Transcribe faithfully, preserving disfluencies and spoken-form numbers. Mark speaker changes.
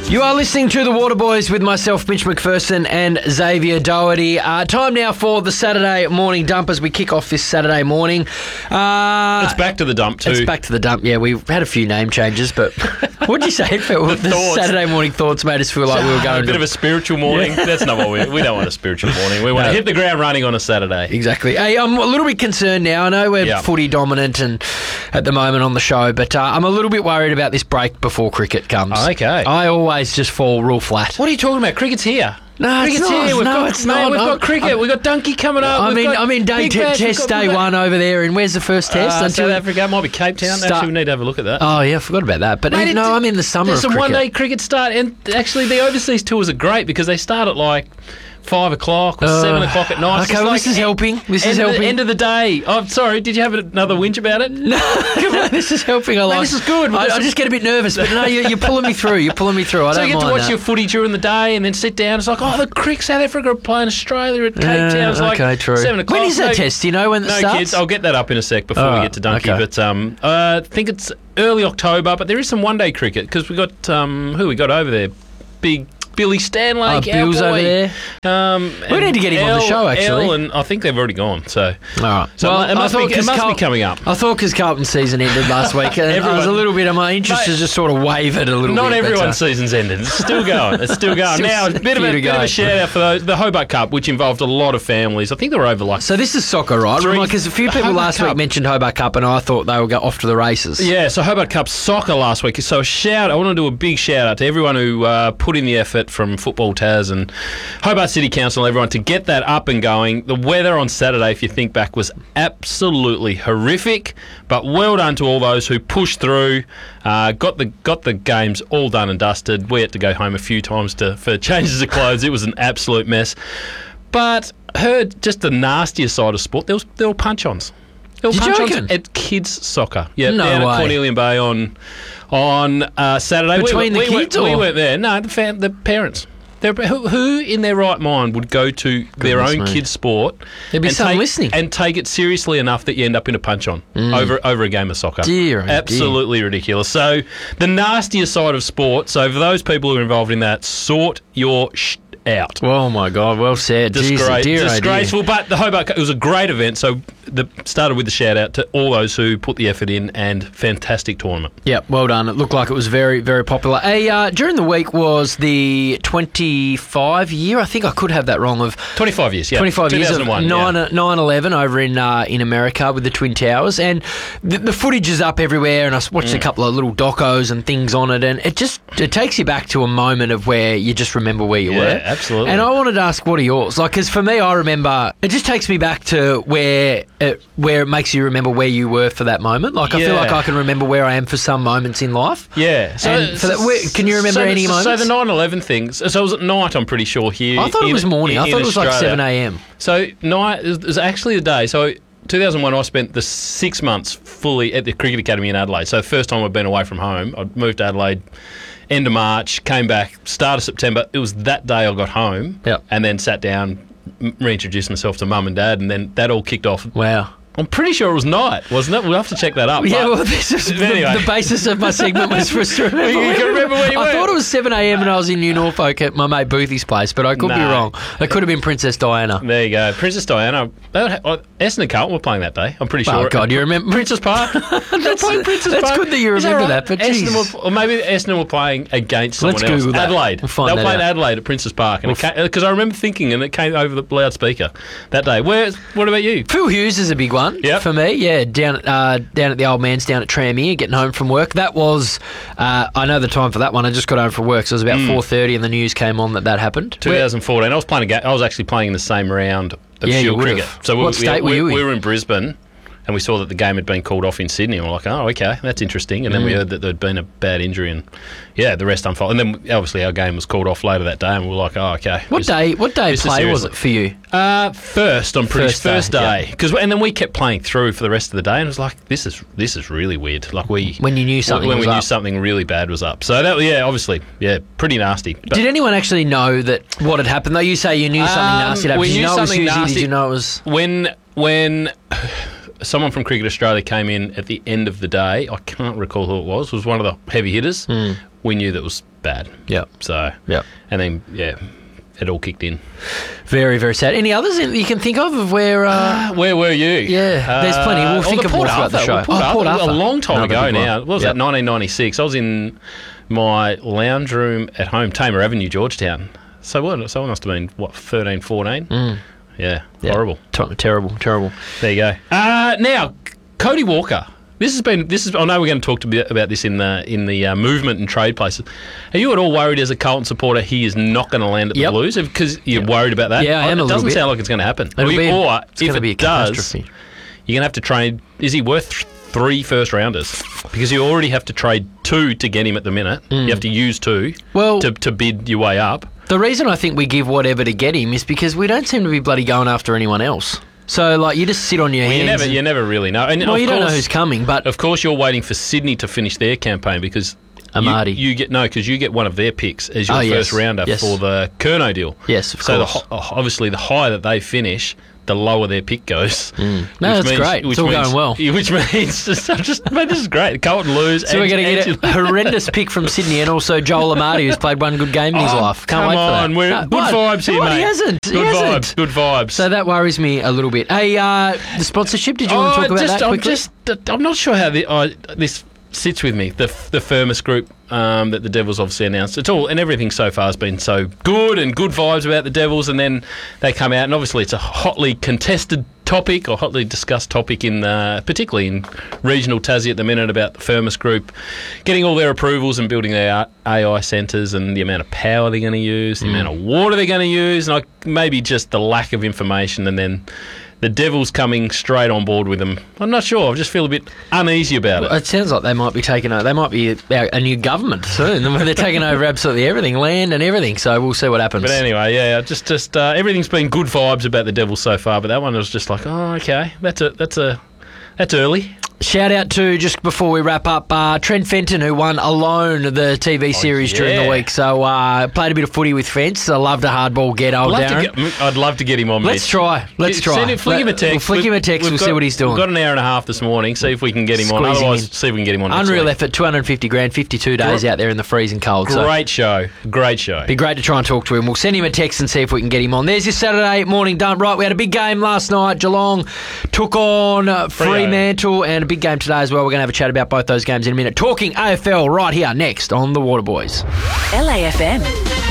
Speaker 1: You are listening to The Waterboys with myself, Mitch McPherson, and Xavier Doherty. Uh, time now for the Saturday morning dump as we kick off this Saturday morning. Uh,
Speaker 2: it's back to the dump too.
Speaker 1: It's back to the dump, yeah. We've had a few name changes, but what did you say? It felt, the, the Saturday morning thoughts made us feel like we were going
Speaker 2: a bit
Speaker 1: to...
Speaker 2: of a spiritual morning. Yeah. That's not what we... We don't want a spiritual morning. We want
Speaker 1: no.
Speaker 2: to hit the ground running on a Saturday.
Speaker 1: Exactly. Hey, I'm a little bit concerned now. I know we're
Speaker 2: yep.
Speaker 1: footy dominant and at the moment on the show, but uh, I'm a little bit worried about this break before cricket comes.
Speaker 2: Okay.
Speaker 1: I always just fall real flat.
Speaker 2: What are you talking about? Cricket's here.
Speaker 1: No,
Speaker 2: Cricket's
Speaker 1: it's not.
Speaker 2: here. We've
Speaker 1: no,
Speaker 2: got,
Speaker 1: it's
Speaker 2: mate,
Speaker 1: not.
Speaker 2: We've
Speaker 1: I'm,
Speaker 2: got cricket.
Speaker 1: I'm,
Speaker 2: We've got Donkey coming up.
Speaker 1: I
Speaker 2: we've
Speaker 1: mean,
Speaker 2: got
Speaker 1: I mean, day t-
Speaker 2: Bash,
Speaker 1: test
Speaker 2: got,
Speaker 1: day
Speaker 2: got,
Speaker 1: one over there, and where's the first test?
Speaker 2: Uh,
Speaker 1: Until
Speaker 2: South Africa. Might be Cape Town.
Speaker 1: Start,
Speaker 2: actually, we need to have a look at that.
Speaker 1: Oh, yeah, I forgot about that. But
Speaker 2: Mate,
Speaker 1: no,
Speaker 2: it,
Speaker 1: I'm in the summer
Speaker 2: There's
Speaker 1: of
Speaker 2: some
Speaker 1: cricket.
Speaker 2: one-day cricket start, and actually the overseas tours are great because they start at like five o'clock or
Speaker 1: uh,
Speaker 2: seven o'clock at night.
Speaker 1: Okay,
Speaker 2: well,
Speaker 1: well,
Speaker 2: like
Speaker 1: this is helping. This is
Speaker 2: end
Speaker 1: helping.
Speaker 2: Of the, end of the day. Oh, sorry. Did you have another whinge about it?
Speaker 1: No, this is helping. I
Speaker 2: Mate,
Speaker 1: like.
Speaker 2: this is good.
Speaker 1: I, I just get a bit nervous, but no, you're, you're pulling me through. You're pulling me through. I
Speaker 2: so
Speaker 1: don't
Speaker 2: you get
Speaker 1: mind
Speaker 2: to watch
Speaker 1: that.
Speaker 2: your footy during the day and then sit down. It's like, oh, the crick, South Africa are playing Australia at Cape
Speaker 1: Yeah,
Speaker 2: Town. It's like
Speaker 1: okay, true.
Speaker 2: seven o'clock.
Speaker 1: When is that
Speaker 2: no,
Speaker 1: test? Do you know when it
Speaker 2: no
Speaker 1: starts?
Speaker 2: kids. I'll get that up in a sec before
Speaker 1: Oh,
Speaker 2: we get to Donkey.
Speaker 1: okay.
Speaker 2: But um, uh, I think it's early October. But there is some one-day cricket because we got um, who we got over there, big. Billy Stanley,
Speaker 1: Oh, Bill's over there.
Speaker 2: Um,
Speaker 1: we need to get him
Speaker 2: L,
Speaker 1: on the show, actually.
Speaker 2: L, and I think they've already gone. So,
Speaker 1: all right.
Speaker 2: so
Speaker 1: well,
Speaker 2: it must,
Speaker 1: I
Speaker 2: be, it must
Speaker 1: Carl-
Speaker 2: be coming up.
Speaker 1: I thought because Carlton's season ended last week, and I was a little bit. My interest
Speaker 2: Mate,
Speaker 1: has just sort of wavered a little
Speaker 2: Not
Speaker 1: bit.
Speaker 2: everyone's
Speaker 1: but, uh,
Speaker 2: season's ended. It's still going. It's still going.
Speaker 1: Still
Speaker 2: Now, a bit, of a,
Speaker 1: few to
Speaker 2: bit of
Speaker 1: go.
Speaker 2: a shout out for those, the Hobart Cup, which involved a lot of families. I think there were over like.
Speaker 1: So this is soccer, right?
Speaker 2: Three-
Speaker 1: Because a few
Speaker 2: the
Speaker 1: people
Speaker 2: Hobart
Speaker 1: last
Speaker 2: Cup.
Speaker 1: week mentioned Hobart Cup, and I thought they would go off to the races.
Speaker 2: Yeah, so Hobart Cup soccer last week. So a shout, I want to do a big shout out to everyone who uh, put in the effort from Football Taz and Hobart City Council and everyone to get that up and going. The weather on Saturday, if you think back, was absolutely horrific, but well done to all those who pushed through, uh, got the got the games all done and dusted. We had to go home a few times to for changes of clothes. It was an absolute mess. But heard just the nastier side of sport. There was there were punch-ons. There were
Speaker 1: Did you
Speaker 2: punch-ons
Speaker 1: reckon?
Speaker 2: at kids soccer. Yeah,
Speaker 1: No
Speaker 2: down
Speaker 1: way.
Speaker 2: at Cornelian Bay on on uh, Saturday.
Speaker 1: Between
Speaker 2: we,
Speaker 1: the
Speaker 2: we,
Speaker 1: kids,
Speaker 2: we,
Speaker 1: or?
Speaker 2: we weren't there. No, the fam- the parents. They're, who, who in their right mind would go to their
Speaker 1: Goodness
Speaker 2: own
Speaker 1: me.
Speaker 2: kids' sport
Speaker 1: There'd be
Speaker 2: and
Speaker 1: some
Speaker 2: take,
Speaker 1: listening.
Speaker 2: and take it seriously enough that you end up in a punch-on over over a game of soccer?
Speaker 1: Dear, oh dear.
Speaker 2: Absolutely ridiculous. So the nastier side of sport. So for those people who are involved in that, sort your sh- out.
Speaker 1: Oh my God! Well said. Jeez,
Speaker 2: Disgra-
Speaker 1: dear, oh dear.
Speaker 2: disgraceful, but the Hobart Cup, it was a great event. So the started with the shout out to all those who put the effort in, and fantastic tournament.
Speaker 1: Yeah, well done. It looked like it was very, very popular. Hey, uh, during the week was the twenty-five year, I think I could have that wrong, of
Speaker 2: twenty-five years, yeah.
Speaker 1: twenty-five years of
Speaker 2: two thousand one,
Speaker 1: nine
Speaker 2: yeah.
Speaker 1: nine eleven over in uh, in America with the Twin Towers. And the, the footage is up everywhere, and I watched
Speaker 2: Mm.
Speaker 1: a couple of little docos and things on it, and it just it takes you back to a moment of where you just remember where you
Speaker 2: Yeah,
Speaker 1: were.
Speaker 2: absolutely.
Speaker 1: And I wanted to ask, what are yours? Like, because for me, I remember, it just takes me back to where it, where it makes you remember where you were for that moment. Like, I feel
Speaker 2: Yeah.
Speaker 1: like I can remember where I am for some moments in life.
Speaker 2: Yeah. So,
Speaker 1: And for that, where, can you remember
Speaker 2: so,
Speaker 1: any
Speaker 2: so,
Speaker 1: moments?
Speaker 2: So the nine eleven things. So it was at night, I'm pretty sure, here.
Speaker 1: I thought it
Speaker 2: in-
Speaker 1: was morning.
Speaker 2: in-
Speaker 1: I thought
Speaker 2: in
Speaker 1: it was like
Speaker 2: Australia.
Speaker 1: seven a.m.
Speaker 2: So night, it was actually a day. So two thousand one, I spent the six months fully at the Cricket Academy in Adelaide. So the first time I'd been away from home. I moved to Adelaide end of March, came back, start of September. It was that day I got home.
Speaker 1: Yep.
Speaker 2: And then sat down, m- reintroduced myself to mum and dad, and then that all kicked off.
Speaker 1: Wow.
Speaker 2: I'm pretty sure it was night, wasn't it? We'll have to check that up.
Speaker 1: Yeah,
Speaker 2: but-
Speaker 1: well, this is the,
Speaker 2: Anyway.
Speaker 1: the basis of my segment was for us to remember.
Speaker 2: You can remember where you
Speaker 1: I
Speaker 2: were.
Speaker 1: thought it was seven a.m. and I was in New Norfolk at my mate Boothie's place, but I could be
Speaker 2: No.
Speaker 1: wrong. It could have been Princess Diana.
Speaker 2: There you go. Princess Diana. they would ha- uh, Essendon and Carlton were playing that day, I'm pretty
Speaker 1: Oh,
Speaker 2: sure.
Speaker 1: God, you remember?
Speaker 2: Princess Park? They were playing Princess
Speaker 1: that's
Speaker 2: Park.
Speaker 1: good that you
Speaker 2: Is
Speaker 1: remember
Speaker 2: right?
Speaker 1: that, but
Speaker 2: Essendon
Speaker 1: geez.
Speaker 2: were, or maybe Essendon were playing against someone
Speaker 1: Let's
Speaker 2: else.
Speaker 1: Google that.
Speaker 2: Adelaide.
Speaker 1: We'll find
Speaker 2: they were
Speaker 1: that
Speaker 2: playing
Speaker 1: out.
Speaker 2: Adelaide at Princess Park, and
Speaker 1: We'll
Speaker 2: because I remember thinking, and it came over the loudspeaker that day. Where? What about you?
Speaker 1: Phil Hughes is a big one
Speaker 2: Yep.
Speaker 1: for me. Yeah, down at, uh, down at the old man's down at Tranmere, getting home from work. That was, uh, I know the time for that one. I just got home from work, so it was about four thirty, and the news came on that that happened.
Speaker 2: twenty fourteen. I was playing a ga- I was actually playing in the same round of
Speaker 1: Yeah, you
Speaker 2: Shield
Speaker 1: would've.
Speaker 2: cricket. So we,
Speaker 1: What
Speaker 2: we,
Speaker 1: state were
Speaker 2: we,
Speaker 1: you in?
Speaker 2: we were in Brisbane. And we saw that the game had been called off in Sydney. And we're like, oh, okay, that's interesting. And then
Speaker 1: Mm.
Speaker 2: we heard that there'd been a bad injury, and yeah, the rest unfolded. And then obviously our game was called off later that day, and we were like, oh, okay.
Speaker 1: What
Speaker 2: this-
Speaker 1: day? What day
Speaker 2: this is
Speaker 1: play was
Speaker 2: seriously-
Speaker 1: it for you?
Speaker 2: Uh, first, I'm pretty
Speaker 1: First
Speaker 2: first,
Speaker 1: day,
Speaker 2: day.
Speaker 1: yeah.
Speaker 2: Because and then we kept playing through for the rest of the day, and it was like, this is this is really weird. Like we
Speaker 1: When you knew something
Speaker 2: when
Speaker 1: was
Speaker 2: we knew
Speaker 1: up.
Speaker 2: something really bad was up. So that yeah, obviously, yeah, pretty nasty. But,
Speaker 1: Did anyone actually know that what had happened? Though you say you knew something
Speaker 2: Um,
Speaker 1: nasty had happened.
Speaker 2: we
Speaker 1: Did you
Speaker 2: knew
Speaker 1: know it was
Speaker 2: something
Speaker 1: Hughesy? Did
Speaker 2: nasty-
Speaker 1: you know it was?
Speaker 2: when when someone from Cricket Australia came in at the end of the day, I can't recall who it was. Was one of the heavy hitters.
Speaker 1: Hmm.
Speaker 2: We knew that was bad.
Speaker 1: Yeah.
Speaker 2: So,
Speaker 1: Yeah.
Speaker 2: and then, yeah, it all kicked in.
Speaker 1: Very, very sad. Any others that you can think of of where... Uh,
Speaker 2: Uh, where were you?
Speaker 1: Yeah, there's plenty. We'll
Speaker 2: Uh,
Speaker 1: think
Speaker 2: oh,
Speaker 1: of
Speaker 2: Port
Speaker 1: more throughout the
Speaker 2: Arthur.
Speaker 1: show.
Speaker 2: Well, Port
Speaker 1: Oh, Port
Speaker 2: Arthur,
Speaker 1: Arthur.
Speaker 2: A long time
Speaker 1: Another
Speaker 2: ago
Speaker 1: big one.
Speaker 2: now. What was
Speaker 1: Yep.
Speaker 2: that, nineteen ninety-six? I was in my lounge room at home, Tamer Avenue, Georgetown. So what? So I must have been, what, thirteen, fourteen?
Speaker 1: Mm.
Speaker 2: Yeah,
Speaker 1: Yeah.
Speaker 2: horrible.
Speaker 1: T- terrible, terrible.
Speaker 2: There you go. Uh, now, Cody Walker. This has been. This is. I know we're going to talk to be, about this in the in the uh, movement and trade places. Are you at all worried as a Carlton supporter he is not going to land at the
Speaker 1: Yep.
Speaker 2: Blues because you're
Speaker 1: Yep.
Speaker 2: worried about that?
Speaker 1: Yeah, I am
Speaker 2: It
Speaker 1: a little
Speaker 2: doesn't
Speaker 1: bit.
Speaker 2: sound like it's going to happen.
Speaker 1: It'll
Speaker 2: or
Speaker 1: be,
Speaker 2: or
Speaker 1: it's
Speaker 2: if
Speaker 1: going to
Speaker 2: it
Speaker 1: be a
Speaker 2: does,
Speaker 1: catastrophe.
Speaker 2: you're going to have to trade. Is he worth th- three first rounders? Because you already have to trade two to get him at the minute.
Speaker 1: Mm.
Speaker 2: You have to use two
Speaker 1: Well-
Speaker 2: to to bid your way up.
Speaker 1: The reason I think we give whatever to get him is because we don't seem to be bloody going after anyone else. So, like, you just sit on your
Speaker 2: Well,
Speaker 1: hands.
Speaker 2: you never
Speaker 1: and-
Speaker 2: you never really know. And
Speaker 1: well,
Speaker 2: of
Speaker 1: you don't know
Speaker 2: course-
Speaker 1: who's coming, but
Speaker 2: Of course, you're waiting for Sydney to finish their campaign because you,
Speaker 1: Amadi.
Speaker 2: you get no because you get one of their picks as your
Speaker 1: Oh, yes.
Speaker 2: first rounder
Speaker 1: Yes.
Speaker 2: for the Curnow deal.
Speaker 1: yes, of
Speaker 2: so the,
Speaker 1: course.
Speaker 2: ho- obviously, the higher that they finish, the lower their pick goes.
Speaker 1: Mm. No, that's great. It's all going well.
Speaker 2: Which means just, just mate, this is great. Carlton lose.
Speaker 1: So
Speaker 2: and,
Speaker 1: we're going to
Speaker 2: and
Speaker 1: get a horrendous pick from Sydney and also Joel Amadi, who's played one good game in his
Speaker 2: Oh,
Speaker 1: life. Can't
Speaker 2: come
Speaker 1: wait for that.
Speaker 2: on, we're
Speaker 1: No,
Speaker 2: good
Speaker 1: what?
Speaker 2: vibes here,
Speaker 1: What?
Speaker 2: mate.
Speaker 1: He hasn't. He
Speaker 2: Good
Speaker 1: hasn't.
Speaker 2: vibes. Good vibes.
Speaker 1: So that worries me a little bit. Hey, uh, the sponsorship, did you want to talk about
Speaker 2: Oh, just,
Speaker 1: that
Speaker 2: I'm
Speaker 1: quickly?
Speaker 2: just, I'm not sure how the, uh, this sits with me. The the Firmus Group um, that the Devils obviously announced. It's all and everything so far has been so good and good vibes about the Devils, and then they come out and obviously it's a hotly contested topic or hotly discussed topic in uh, particularly in regional Tassie at the minute about the Firmus Group getting all their approvals and building their A I centres and the amount of power they're going to use, the
Speaker 1: Mm.
Speaker 2: amount of water they're going to use, and I, maybe just the lack of information, and then the Devils coming straight on board with them. I'm not sure. I just feel a bit uneasy about it.
Speaker 1: It sounds like they might be taking over. They might be a, a new government soon. They're taking over absolutely everything, land and everything. So we'll see what happens.
Speaker 2: But anyway, yeah, just just uh, everything's been good vibes about the Devils so far. But that one was just like, oh, okay, that's a that's a that's early.
Speaker 1: Shout out to, just before we wrap up, uh, Trent Fenton, who won Alone, the T V series during the
Speaker 2: yeah.
Speaker 1: week. So uh, played a bit of footy with Fence. I loved a hardball get, old
Speaker 2: I'd love,
Speaker 1: Darren.
Speaker 2: to get, I'd love to get him on.
Speaker 1: Let's
Speaker 2: Mitch.
Speaker 1: try. Let's
Speaker 2: Get-
Speaker 1: try.
Speaker 2: Send him, flick
Speaker 1: Let-
Speaker 2: him a text.
Speaker 1: We'll flick
Speaker 2: We've-
Speaker 1: him a text.
Speaker 2: we've
Speaker 1: We'll
Speaker 2: got-
Speaker 1: see what he's doing.
Speaker 2: We've got an hour and a half this morning. See if we can get him on.
Speaker 1: Squeeze him
Speaker 2: Otherwise,
Speaker 1: in.
Speaker 2: see if we can get him on. next
Speaker 1: Unreal
Speaker 2: week.
Speaker 1: effort, two hundred fifty grand, fifty-two days
Speaker 2: Gr-
Speaker 1: out there in the freezing cold. So
Speaker 2: Great show. Great show.
Speaker 1: be great to try and talk to him. We'll send him a text and see if we can get him on. There's your Saturday morning dump. Right, we had a big game last night. Geelong took on uh, Fremantle, and a big game today as well. We're going to have a chat about both those games in a minute. Talking A F L right here next on The Water Boys.
Speaker 3: L A F M.